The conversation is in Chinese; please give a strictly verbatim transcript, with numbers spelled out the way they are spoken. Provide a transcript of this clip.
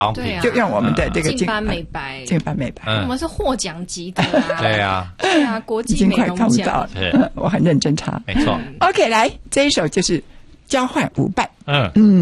好， 对啊， 就用我们的这个净斑美白， 净斑美白， 我们是获奖级的啊。 对啊， 对啊，国际已经快美容奖看不到了。 是我很认真查。 没错。 OK，来这一首就是交换舞伴。 嗯嗯。